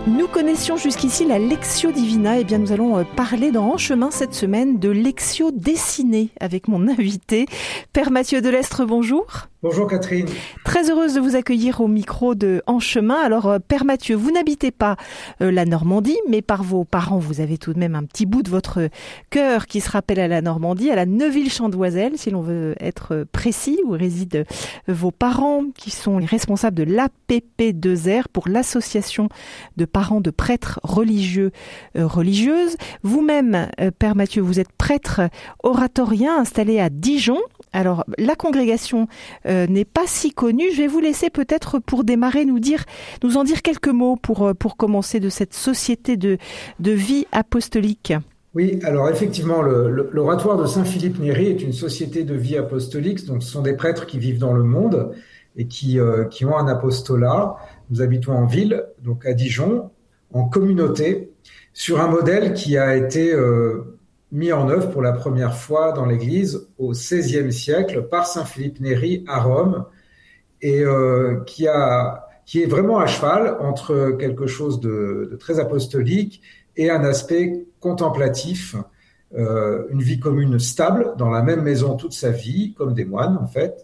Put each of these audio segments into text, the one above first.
Nous connaissions jusqu'ici la Lectio Divina. Eh bien, nous allons parler dans En Chemin cette semaine de Lectio Dessinée avec mon invité, Père Mathieu Delestre. Bonjour. Bonjour Catherine. Très heureuse de vous accueillir au micro de En Chemin. Alors Père Mathieu, vous n'habitez pas la Normandie, mais par vos parents, vous avez tout de même un petit bout de votre cœur qui se rappelle à la Normandie, à la Neuville-Champ-d'Oiselle, si l'on veut être précis, où résident vos parents, qui sont les responsables de l'APP2R pour l'association de parents de prêtres religieux, religieuses. Vous-même, Père Mathieu, vous êtes prêtre oratorien installé à Dijon. Alors, la congrégation n'est pas si connue. Je vais vous laisser peut-être pour démarrer nous en dire quelques mots pour commencer de cette société de vie apostolique. Oui, alors effectivement, l'oratoire de Saint-Philippe Néri est une société de vie apostolique. Donc, ce sont des prêtres qui vivent dans le monde et qui ont un apostolat. Nous habitons en ville, donc à Dijon, en communauté, sur un modèle qui a été mis en œuvre pour la première fois dans l'Église au XVIe siècle par Saint Philippe Néri à Rome, et qui est vraiment à cheval entre quelque chose de très apostolique et un aspect contemplatif, une vie commune stable dans la même maison toute sa vie, comme des moines en fait,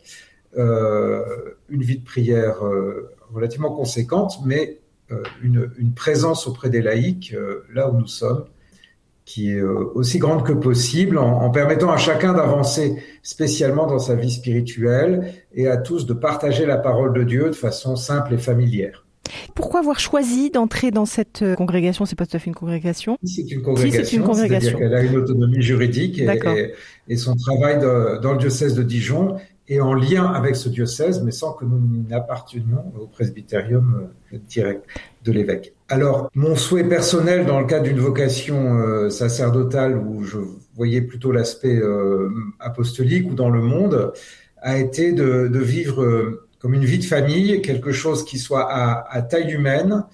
une vie de prière relativement conséquente, mais une présence auprès des laïcs, là où nous sommes, qui est aussi grande que possible, en permettant à chacun d'avancer spécialement dans sa vie spirituelle et à tous de partager la parole de Dieu de façon simple et familière. Pourquoi avoir choisi d'entrer dans cette congrégation ? C'est pas tout à fait une congrégation. C'est une congrégation, c'est-à-dire qu'elle a une autonomie juridique et son travail dans le diocèse de Dijon est en lien avec ce diocèse, mais sans que nous n'appartenions au presbytérium direct de l'évêque. Alors, mon souhait personnel dans le cadre d'une vocation sacerdotale où je voyais plutôt l'aspect apostolique ou dans le monde, a été de vivre comme une vie de famille, quelque chose qui soit à taille humaine,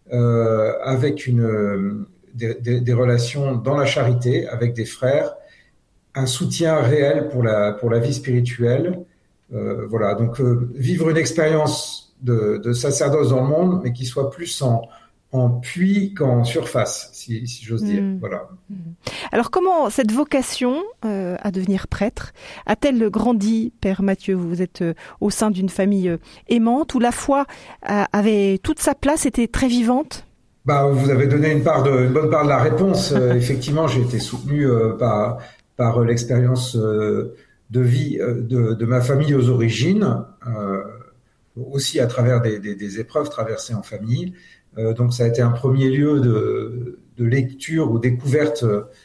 avec des relations dans la charité, avec des frères, un soutien réel pour la vie spirituelle. Voilà, donc vivre une expérience de sacerdoce dans le monde, mais qui soit plus en puits qu'en surface, si j'ose dire. Voilà. Alors comment cette vocation à devenir prêtre a-t-elle grandi, Père Mathieu ? Vous êtes au sein d'une famille aimante où la foi avait toute sa place, était très vivante ? Vous avez donné une bonne part de la réponse. Effectivement, j'ai été soutenu par l'expérience de vie de ma famille aux origines, aussi à travers des épreuves traversées en famille. Donc ça a été un premier lieu de lecture ou découverte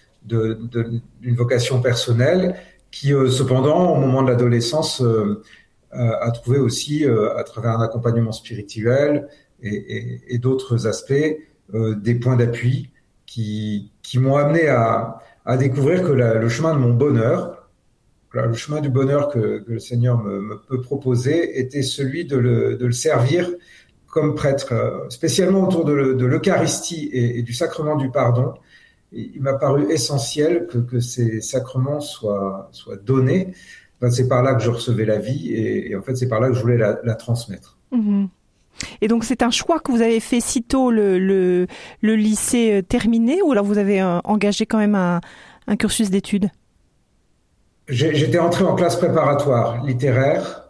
d'une vocation personnelle qui, cependant, au moment de l'adolescence, a trouvé aussi, à travers un accompagnement spirituel et d'autres aspects, des points d'appui qui m'ont amené à découvrir que le chemin de mon bonheur, le chemin du bonheur que le Seigneur me peut proposer, était celui de le servir comme prêtre, spécialement autour de l'Eucharistie et du sacrement du pardon. Il m'a paru essentiel que ces sacrements soient donnés. C'est par là que je recevais la vie et en fait c'est par là que je voulais la transmettre. Mmh. Et donc c'est un choix que vous avez fait sitôt le lycée terminé, ou alors vous avez engagé quand même un cursus d'études ? J'étais entré en classe préparatoire littéraire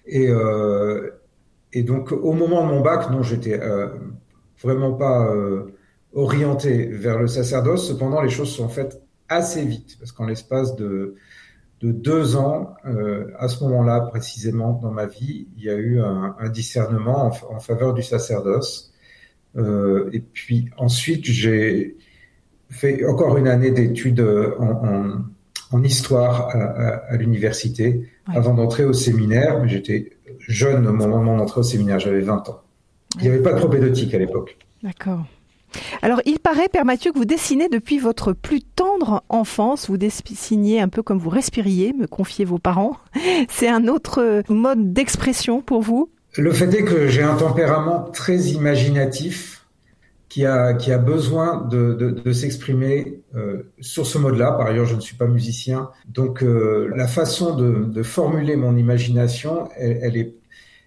et donc au moment de mon bac, non, j'étais vraiment pas orienté vers le sacerdoce. Cependant, les choses sont faites assez vite parce qu'en l'espace de 2 ans, à ce moment-là précisément dans ma vie, il y a eu un discernement en faveur du sacerdoce. Et puis ensuite, j'ai fait encore une année d'études en histoire à l'université, avant d'entrer au séminaire. Mais j'étais jeune au moment d'entrer au séminaire, j'avais 20 ans. Il n'y avait pas de propédeutique à l'époque. D'accord. Alors, il paraît, Père Mathieu, que vous dessinez depuis votre plus tendre enfance. Vous dessiniez un peu comme vous respiriez, me confiez vos parents. C'est un autre mode d'expression pour vous ? Le fait est que j'ai un tempérament très imaginatif qui a besoin de s'exprimer sur ce mode-là. Par ailleurs, je ne suis pas musicien. Donc, la façon de formuler mon imagination, elle est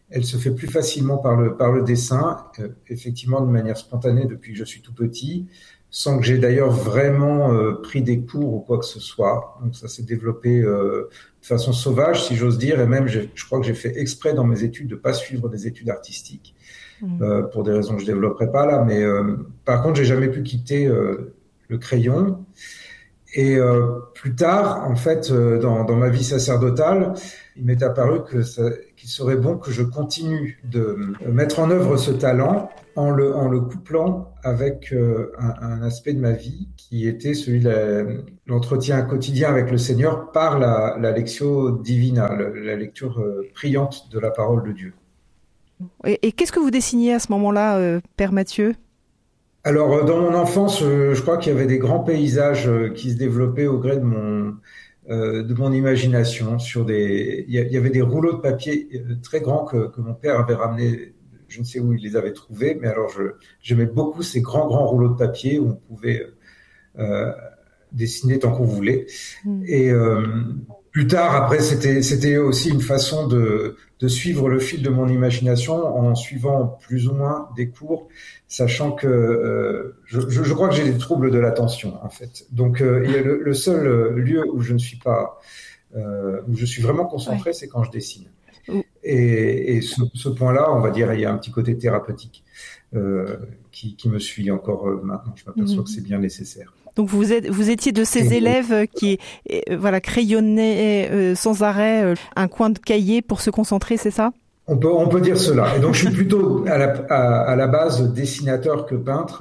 Elle se fait plus facilement par le dessin, effectivement de manière spontanée depuis que je suis tout petit, sans que j'ai d'ailleurs vraiment pris des cours ou quoi que ce soit. Donc ça s'est développé de façon sauvage, si j'ose dire, et même je crois que j'ai fait exprès dans mes études de pas suivre des études artistiques, pour des raisons que je développerai pas là. Mais par contre, j'ai jamais pu quitter le crayon. Et plus tard, en fait, dans ma vie sacerdotale, il m'est apparu qu'il serait bon que je continue de mettre en œuvre ce talent en le couplant avec un aspect de ma vie qui était celui de l'entretien quotidien avec le Seigneur par la lectio divina, la lecture priante de la parole de Dieu. Et qu'est-ce que vous dessiniez à ce moment-là, Père Mathieu ? Alors, dans mon enfance, je crois qu'il y avait des grands paysages qui se développaient au gré de mon imagination. Il y avait des rouleaux de papier très grands que mon père avait ramenés. Je ne sais où il les avait trouvés, mais alors j'aimais beaucoup ces grands rouleaux de papier où on pouvait dessiner tant qu'on voulait. Et plus tard, après, c'était aussi une façon de suivre le fil de mon imagination en suivant plus ou moins des cours, sachant que je crois que j'ai des troubles de l'attention, en fait. Donc, il y a le seul lieu où je ne suis pas, où je suis vraiment concentré, c'est quand je dessine. Et ce point-là, on va dire, il y a un petit côté thérapeutique qui me suit encore maintenant. Je m'aperçois que c'est bien nécessaire. Donc vous étiez de ces élèves qui crayonnaient sans arrêt un coin de cahier pour se concentrer, c'est ça ? On peut dire cela. Et donc je suis plutôt à la base dessinateur que peintre.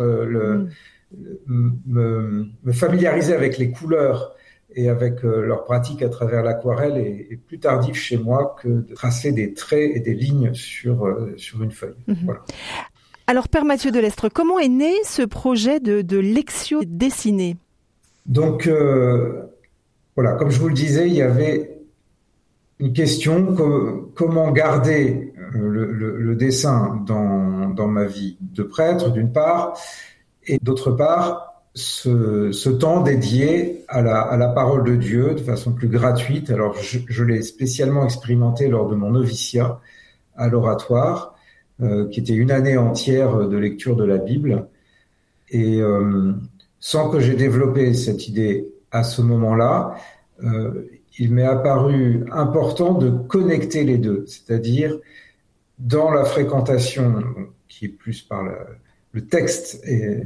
Me familiariser avec les couleurs et avec leur pratique à travers l'aquarelle est plus tardif chez moi que de tracer des traits et des lignes sur une feuille. Voilà. Alors, Père Mathieu de Lestre, comment est né ce projet de lectio dessinée ? Donc, voilà, comme je vous le disais, il y avait une question, comment garder le dessin dans ma vie de prêtre, d'une part, et d'autre part, ce temps dédié à la parole de Dieu de façon plus gratuite. Alors, je l'ai spécialement expérimenté lors de mon noviciat à l'oratoire, qui était une année entière de lecture de la Bible. Et sans que j'ai développé cette idée à ce moment-là, il m'est apparu important de connecter les deux, c'est-à-dire dans la fréquentation, qui est plus par le texte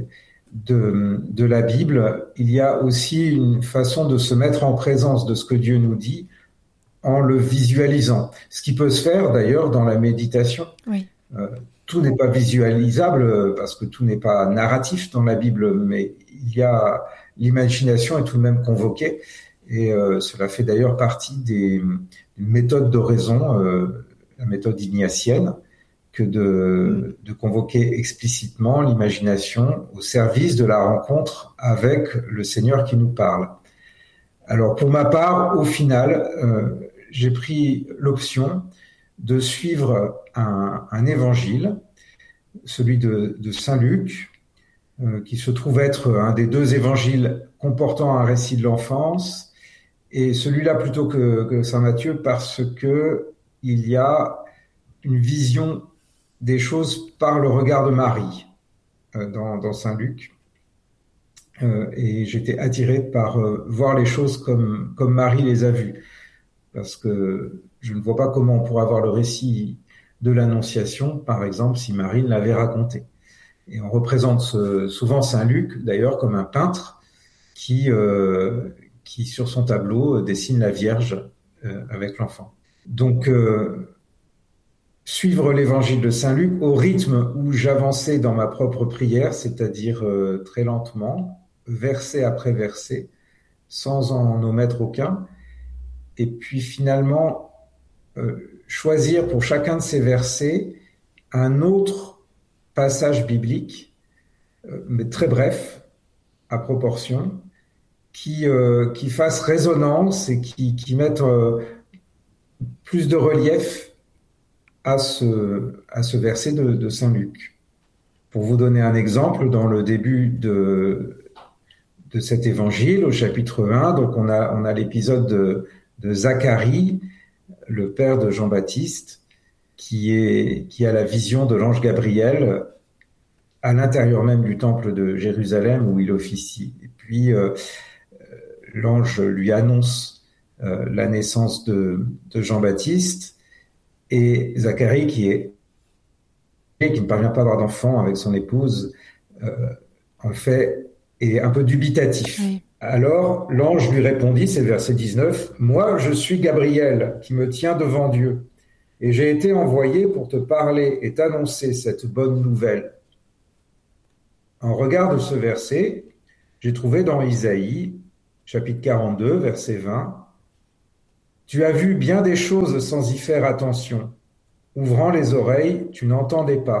de la Bible, il y a aussi une façon de se mettre en présence de ce que Dieu nous dit en le visualisant. Ce qui peut se faire d'ailleurs dans la méditation. Oui. Tout n'est pas visualisable parce que tout n'est pas narratif dans la Bible, mais l'imagination est tout de même convoquée et cela fait d'ailleurs partie des méthodes d'oraison, la méthode ignatienne, que de convoquer explicitement l'imagination au service de la rencontre avec le Seigneur qui nous parle. Alors pour ma part, au final, j'ai pris l'option de suivre un évangile, celui de Saint Luc, qui se trouve être un des deux évangiles comportant un récit de l'enfance, et celui-là plutôt que Saint Matthieu parce que il y a une vision des choses par le regard de Marie dans Saint Luc. Et j'étais attiré par voir les choses comme Marie les a vues, parce que je ne vois pas comment on pourrait avoir le récit de l'Annonciation, par exemple, si Marie ne l'avait raconté. Et on représente souvent Saint Luc, d'ailleurs, comme un peintre qui sur son tableau, dessine la Vierge avec l'enfant. Donc, suivre l'évangile de Saint Luc au rythme où j'avançais dans ma propre prière, c'est-à-dire très lentement, verset après verset, sans en omettre aucun, et puis finalement choisir pour chacun de ces versets un autre passage biblique, mais très bref, à proportion, qui fasse résonance et qui mette plus de relief à ce verset de Saint Luc. Pour vous donner un exemple, dans le début de cet évangile, au chapitre 1, donc on a l'épisode de Zacharie, le père de Jean-Baptiste, qui a la vision de l'ange Gabriel à l'intérieur même du temple de Jérusalem où il officie. Et puis l'ange lui annonce la naissance de Jean-Baptiste, et Zacharie qui ne parvient pas à avoir d'enfant avec son épouse, en fait, est un peu dubitatif. Oui. Alors l'ange lui répondit, c'est le verset 19, « Moi, je suis Gabriel qui me tient devant Dieu, et j'ai été envoyé pour te parler et t'annoncer cette bonne nouvelle. » En regard de ce verset, j'ai trouvé dans Isaïe, chapitre 42, verset 20, « Tu as vu bien des choses sans y faire attention. Ouvrant les oreilles, tu n'entendais pas. »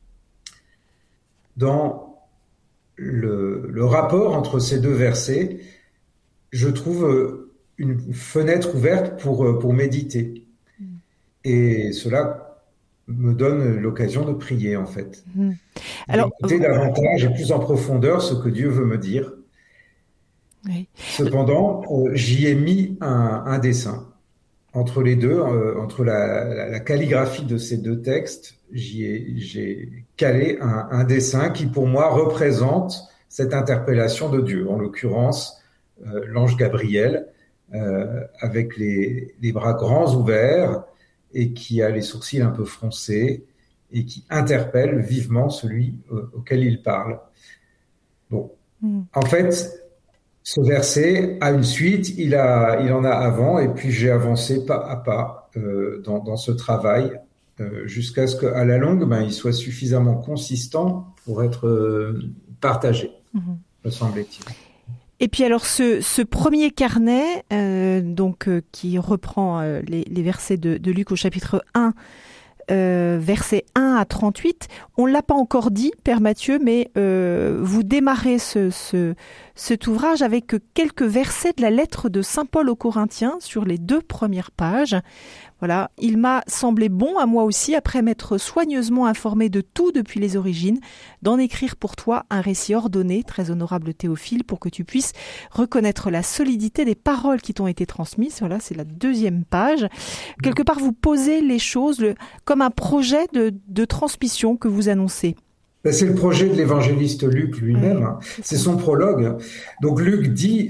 Dans le rapport entre ces deux versets, je trouve une fenêtre ouverte pour méditer. Et cela me donne l'occasion de prier, en fait. Alors, d'écouter davantage et plus en profondeur ce que Dieu veut me dire. Oui. Cependant, j'y ai mis un dessin. Entre les deux, entre la calligraphie de ces deux textes, j'ai calé un dessin qui, pour moi, représente cette interpellation de Dieu. En l'occurrence, l'ange Gabriel, avec les bras grands ouverts, et qui a les sourcils un peu froncés, et qui interpelle vivement celui auquel il parle. Bon. En fait, ce verset a une suite, il en a avant, et puis j'ai avancé pas à pas dans ce travail, jusqu'à ce qu'à la longue, il soit suffisamment consistant pour être partagé, me semble-t-il. Et puis alors ce premier carnet, qui reprend les versets de Luc au chapitre 1, versets 1 à 38, on ne l'a pas encore dit, Père Mathieu, mais vous démarrez cet ouvrage avec quelques versets de la lettre de Saint Paul aux Corinthiens sur les 2 premières pages. Voilà, il m'a semblé bon à moi aussi, après m'être soigneusement informé de tout depuis les origines, d'en écrire pour toi un récit ordonné, très honorable Théophile, pour que tu puisses reconnaître la solidité des paroles qui t'ont été transmises. Voilà, c'est la 2e page. Quelque part, vous posez les choses comme un projet de transmission que vous annoncez. C'est le projet de l'évangéliste Luc lui-même, c'est son prologue. Donc Luc dit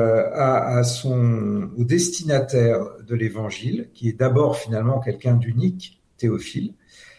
au destinataire de l'évangile, qui est d'abord finalement quelqu'un d'unique, Théophile,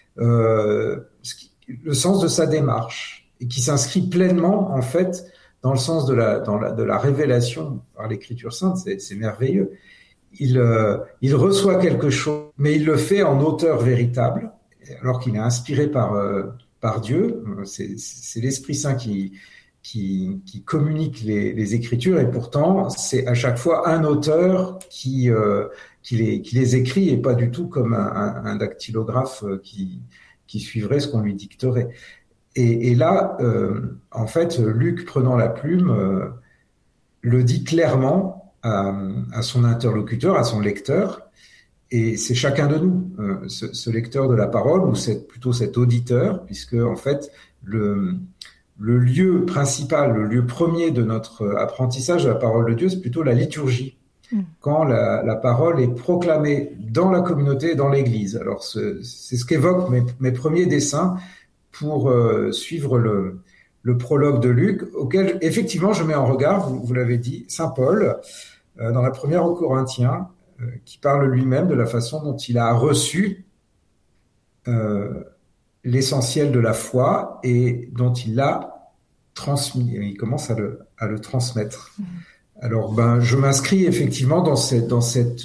le sens de sa démarche, et qui s'inscrit pleinement en fait dans le sens de la révélation par l'Écriture sainte. C'est merveilleux. Il reçoit quelque chose, mais il le fait en auteur véritable, alors qu'il est inspiré par Dieu. C'est l'Esprit Saint qui communique les Écritures, et pourtant c'est à chaque fois un auteur qui les écrit, et pas du tout comme un dactylographe qui suivrait ce qu'on lui dicterait. Et là, en fait, Luc, prenant la plume, le dit clairement à son interlocuteur, à son lecteur. Et c'est chacun de nous, ce lecteur de la parole, ou plutôt cet auditeur, puisque en fait le lieu principal, le lieu premier de notre apprentissage de la parole de Dieu, c'est plutôt la liturgie. Quand la parole est proclamée dans la communauté et dans l'Église. Alors c'est ce qu'évoquent mes premiers dessins pour suivre le prologue de Luc, auquel effectivement je mets en regard, vous l'avez dit, Saint Paul, dans la première aux Corinthiens, qui parle lui-même de la façon dont il a reçu l'essentiel de la foi et dont il l'a transmis. Et il commence à le transmettre. Alors, je m'inscris effectivement dans cette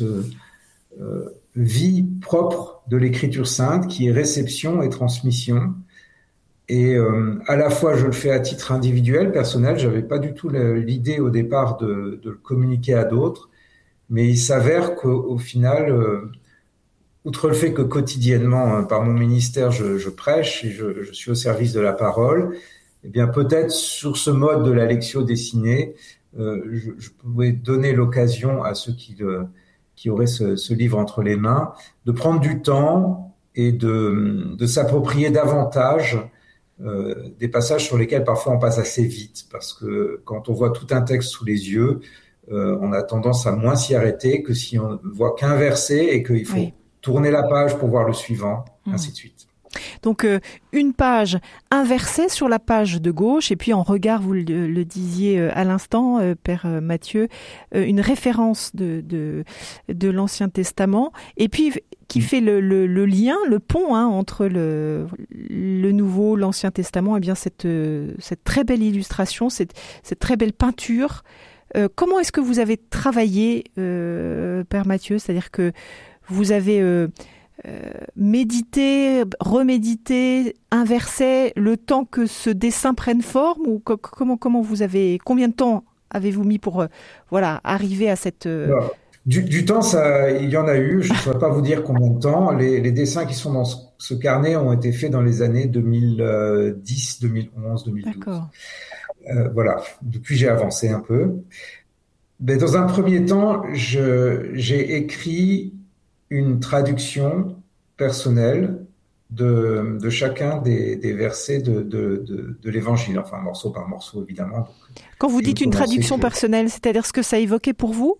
vie propre de l'Écriture sainte qui est réception et transmission. Et à la fois, je le fais à titre individuel, personnel. J'avais pas du tout l'idée au départ de le communiquer à d'autres. Mais il s'avère qu'au final, outre le fait que quotidiennement, par mon ministère, je prêche et je suis au service de la parole, eh bien peut-être sur ce mode de la lectio dessinée, je pouvais donner l'occasion à ceux qui auraient ce livre entre les mains de prendre du temps et de s'approprier davantage des passages sur lesquels parfois on passe assez vite, parce que quand on voit tout un texte sous les yeux, on a tendance à moins s'y arrêter que si on ne voit qu'un verset et qu'il faut tourner la page pour voir le suivant, ainsi de suite. Donc une page, un verset sur la page de gauche, et puis en regard, vous le disiez à l'instant, Père Mathieu, une référence de l'Ancien Testament, et puis qui fait le lien, le pont entre le Nouveau, l'Ancien Testament, et bien cette très belle illustration, cette très belle peinture. Comment est-ce que vous avez travaillé, Père Mathieu? C'est-à-dire que vous avez méditer, reméditer, inverser le temps que ce dessin prenne forme, ou comment vous avez, combien de temps avez-vous mis pour arriver à cette du temps, ça, il y en a eu. Je ne saurais pas vous dire combien de temps. Les dessins qui sont dans ce carnet ont été faits dans les années 2010, 2011, 2012. D'accord. Voilà. Depuis, j'ai avancé un peu. Mais dans un premier temps, j'ai écrit une traduction personnelle de chacun des versets de l'Évangile, enfin morceau par morceau évidemment. Quand vous dites une traduction personnelle, c'est-à-dire ce que ça évoquait pour vous?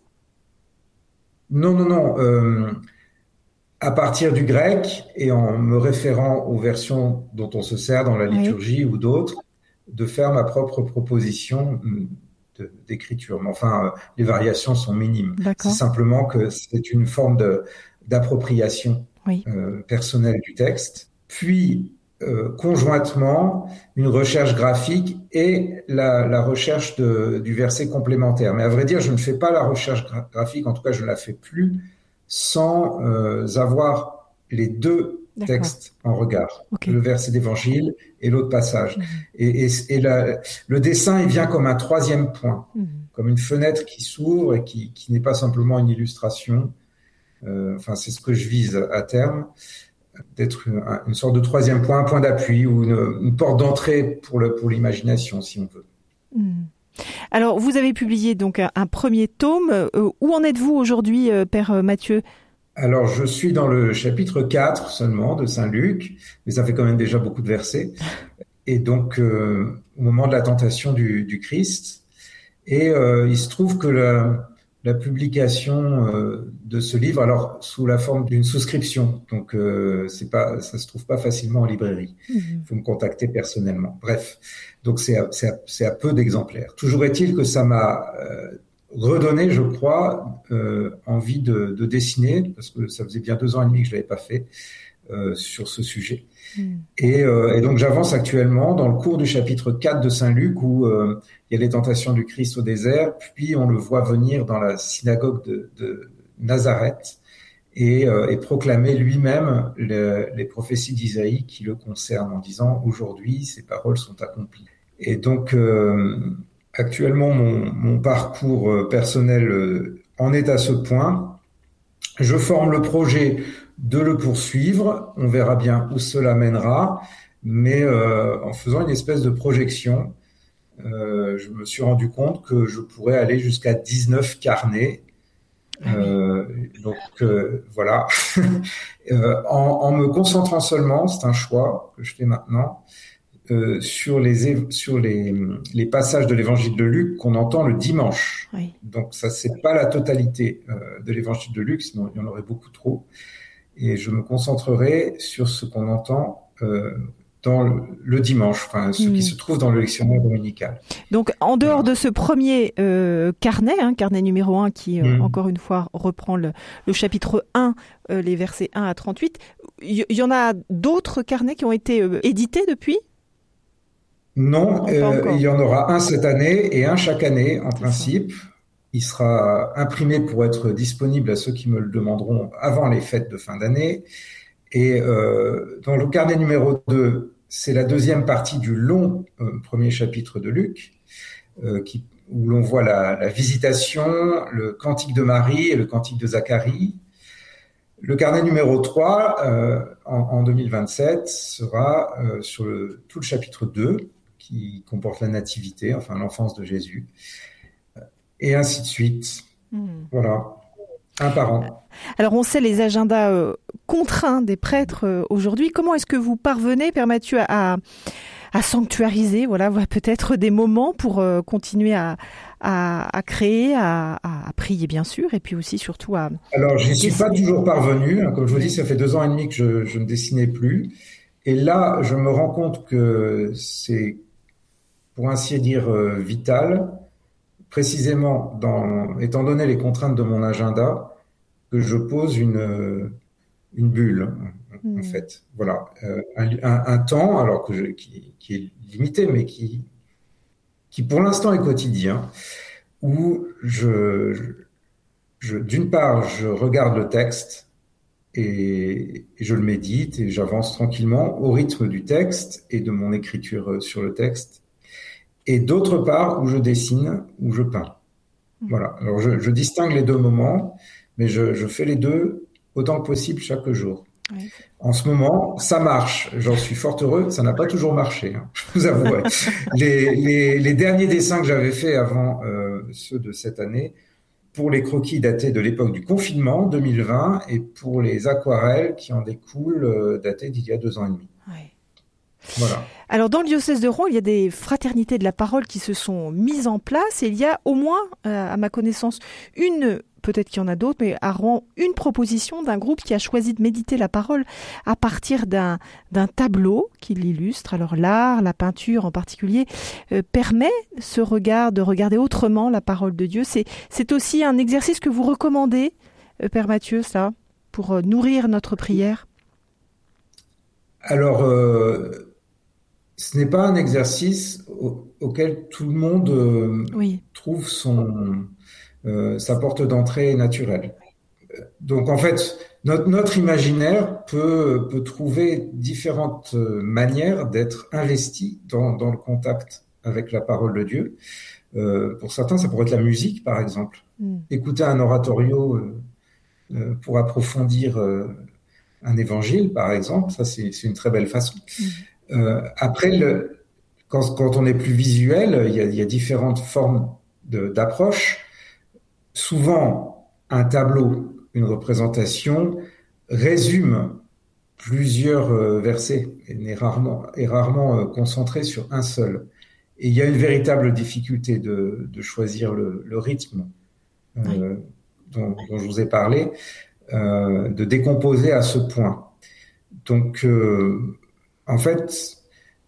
Non. À partir du grec et en me référant aux versions dont on se sert dans la liturgie ou d'autres, de faire ma propre proposition d'écriture. Mais enfin, les variations sont minimes. D'accord. C'est simplement que c'est une forme d'appropriation personnelle du texte. Puis, conjointement, une recherche graphique et la recherche du verset complémentaire. Mais à vrai dire, je ne fais pas la recherche graphique, en tout cas, je ne la fais plus sans avoir les deux textes en regard. Le verset d'évangile et l'autre passage. Et le dessin, il vient comme un troisième point, comme une fenêtre qui s'ouvre et qui n'est pas simplement une illustration. Enfin, c'est ce que je vise à terme, d'être une sorte de troisième point, un point d'appui ou une porte d'entrée pour l'imagination, si on veut. Alors, vous avez publié donc un premier tome. Où en êtes-vous aujourd'hui, Père Mathieu? Alors, je suis dans le chapitre 4 seulement de Saint-Luc, mais ça fait quand même déjà beaucoup de versets. Et donc, au moment de la tentation du Christ, et il se trouve que la publication de ce livre, alors sous la forme d'une souscription, donc ça se trouve pas facilement en librairie. Il faut me contacter personnellement. Bref, donc c'est à peu d'exemplaires. Toujours est-il que ça m'a redonné, je crois, envie de dessiner, parce que ça faisait bien 2 ans et demi que je l'avais pas fait sur ce sujet. Et donc j'avance actuellement dans le cours du chapitre 4 de Saint-Luc où il y a les tentations du Christ au désert, puis on le voit venir dans la synagogue de Nazareth et proclamer lui-même les prophéties d'Isaïe qui le concernent en disant « Aujourd'hui, ces paroles sont accomplies ». Et donc actuellement, mon parcours personnel en est à ce point. Je forme le projet de le poursuivre. On verra bien où cela mènera. Mais en faisant une espèce de projection, je me suis rendu compte que je pourrais aller jusqu'à 19 carnets. Donc voilà. En me concentrant seulement, c'est un choix que je fais maintenant, sur les passages de l'évangile de Luc qu'on entend le dimanche. Donc ça, c'est pas la totalité de l'évangile de Luc, sinon il y en aurait beaucoup trop. Et je me concentrerai sur ce qu'on entend dans le dimanche, enfin ce qui se trouve dans le lectionnaire dominical. Donc en dehors de ce premier carnet, carnet numéro 1 qui encore une fois reprend le chapitre 1, les versets 1 à 38, il y en a d'autres carnets qui ont été édités depuis ? Non, il y en aura un cette année et un chaque année en principe. Il sera imprimé pour être disponible à ceux qui me le demanderont avant les fêtes de fin d'année. Et dans le carnet numéro 2, c'est la deuxième partie du long premier chapitre de Luc, où l'on voit la visitation, le cantique de Marie et le cantique de Zacharie. Le carnet numéro 3, en 2027, sera sur tout le chapitre 2, qui comporte la nativité, enfin l'enfance de Jésus, et ainsi de suite. Voilà, un par an. Alors on sait les agendas contraints des prêtres aujourd'hui. Comment est-ce que vous parvenez, Père Mathieu, à sanctuariser, voilà, peut-être des moments pour continuer à créer, à prier bien sûr, et puis aussi surtout à... Alors, j'y suis pas toujours parvenu. Comme je vous dis, ça fait 2 ans et demi que je ne dessinais plus. Et là, je me rends compte que c'est, pour ainsi dire, vital, précisément étant donné les contraintes de mon agenda, que je pose une bulle, en fait. Voilà. Un temps, alors qui est limité, mais qui pour l'instant est quotidien, où d'une part, je regarde le texte et je le médite et j'avance tranquillement au rythme du texte et de mon écriture sur le texte. Et d'autre part, où je dessine, où je peins. Voilà. Alors, je distingue les deux moments, mais je fais les deux autant que possible chaque jour. Oui. En ce moment, ça marche. J'en suis fort heureux. Ça n'a pas toujours marché, hein, je vous avouerai. Les derniers dessins que j'avais faits avant ceux de cette année, pour les croquis datés de l'époque du confinement, 2020, et pour les aquarelles qui en découlent, datées d'il y a 2 ans et demi. Oui. Voilà. Alors, dans le diocèse de Rouen, il y a des fraternités de la parole qui se sont mises en place, et il y a au moins, à ma connaissance, peut-être qu'il y en a d'autres, mais à Rouen, une proposition d'un groupe qui a choisi de méditer la parole à partir d'un tableau qui l'illustre. Alors l'art, la peinture en particulier, permet de regarder autrement la parole de Dieu. C'est aussi un exercice que vous recommandez, Père Mathieu, ça, pour nourrir notre prière? Alors, ce n'est pas un exercice auquel tout le monde trouve sa porte d'entrée naturelle. Donc en fait, notre imaginaire peut trouver différentes manières d'être investi dans le contact avec la parole de Dieu. Pour certains, ça pourrait être la musique, par exemple. Écouter un oratorio pour approfondir un évangile, par exemple, ça c'est une très belle façon. Après, quand on est plus visuel, il y a différentes formes d'approche. Souvent, un tableau, une représentation, résume plusieurs versets et est rarement concentré sur un seul. Et il y a une véritable difficulté de choisir le rythme dont je vous ai parlé, de décomposer à ce point. Donc, en fait,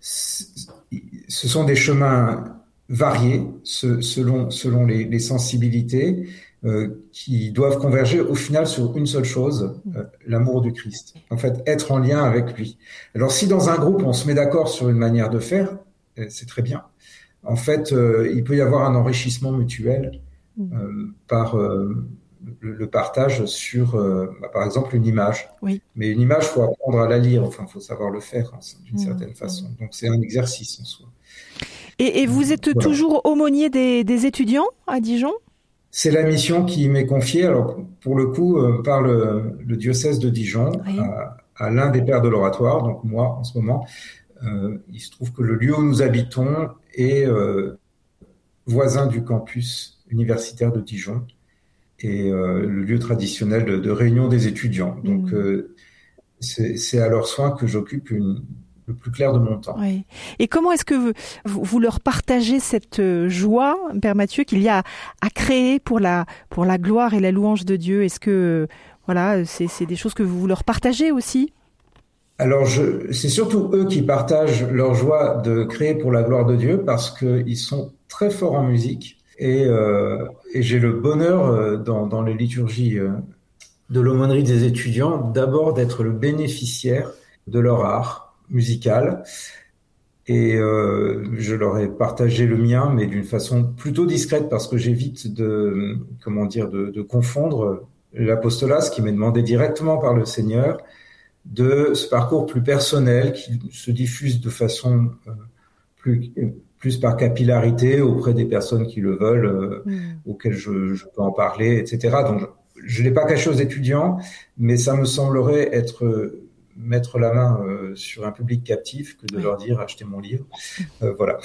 ce sont des chemins variés selon les sensibilités qui doivent converger au final sur une seule chose, l'amour du Christ. En fait, être en lien avec lui. Alors si dans un groupe on se met d'accord sur une manière de faire, c'est très bien. En fait, il peut y avoir un enrichissement mutuel par le partage sur, par exemple, une image. Oui. Mais une image, il faut apprendre à la lire, enfin, il faut savoir le faire d'une certaine façon. Donc c'est un exercice en soi. Et vous êtes toujours aumônier des étudiants à Dijon ? C'est la mission qui m'est confiée, alors pour le coup, par le diocèse de Dijon, à l'un des pères de l'oratoire, donc moi en ce moment. Il se trouve que le lieu où nous habitons est voisin du campus universitaire de Dijon et le lieu traditionnel de réunion des étudiants. Donc c'est à leur soin que j'occupe le plus clair de mon temps. Oui. Et comment est-ce que vous leur partagez cette joie, Père Mathieu, qu'il y a à créer pour la gloire et la louange de Dieu ? Est-ce que c'est des choses que vous leur partagez aussi ? Alors, c'est surtout eux qui partagent leur joie de créer pour la gloire de Dieu parce qu'ils sont très forts en musique et j'ai le bonheur dans les liturgies de l'aumônerie des étudiants d'abord d'être le bénéficiaire de leur art musical et je leur ai partagé le mien mais d'une façon plutôt discrète parce que j'évite de confondre l'apostolat, ce qui m'est demandé directement par le Seigneur, de ce parcours plus personnel qui se diffuse de façon plus par capillarité auprès des personnes qui le veulent, auxquelles je peux en parler, etc. Donc, je l'ai pas caché aux étudiants, mais ça me semblerait être mettre la main sur un public captif que de leur dire achetez mon livre. Voilà.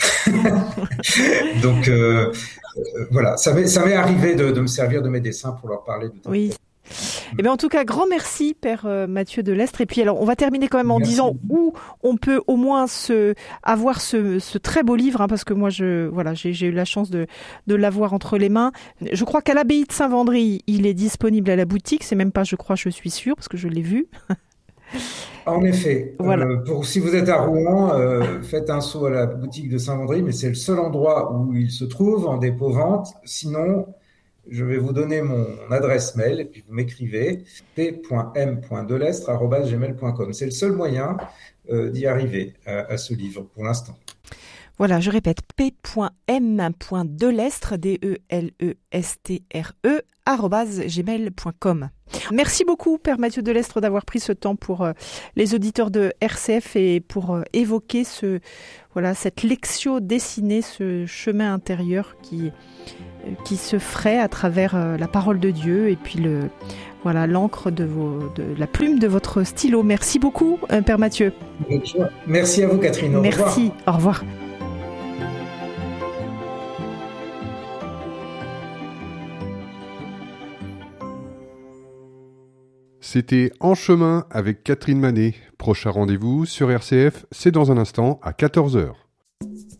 Donc, voilà. Ça m'est arrivé de me servir de mes dessins pour leur parler de Eh bien, en tout cas, grand merci, Père Mathieu Delestre. Et puis, alors, on va terminer quand même en disant où on peut au moins avoir ce très beau livre, hein, parce que moi, j'ai eu la chance de l'avoir entre les mains. Je crois qu'à l'abbaye de Saint-Vendry, il est disponible à la boutique. C'est même pas, je suis sûre, parce que je l'ai vu. En effet, Voilà. si vous êtes à Rouen, faites un saut à la boutique de Saint-Vendry, mais c'est le seul endroit où il se trouve en dépôt-vente. Sinon, je vais vous donner mon adresse mail et puis vous m'écrivez p.m.delestre@gmail.com. C'est le seul moyen d'y arriver à ce livre pour l'instant. Voilà, je répète, p.m.delestre, DELESTRE, @gmail.com. Merci beaucoup, Père Mathieu Delestre, d'avoir pris ce temps pour les auditeurs de RCF et pour évoquer cette lectio dessinée, ce chemin intérieur qui se ferait à travers la parole de Dieu et puis l'encre de la plume de votre stylo. Merci beaucoup, Père Mathieu. Merci à vous, Catherine. Merci, au revoir. C'était En chemin avec Catherine Manet. Prochain rendez-vous sur RCF, c'est dans un instant à 14h.